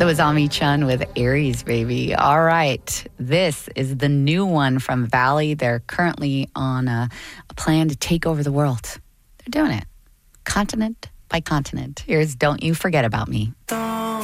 That was Ami Chun with Aries, baby. All right. This is the new one from Valley. They're currently on a plan to take over the world. They're doing it. Continent by continent. Here's Don't You Forget About Me.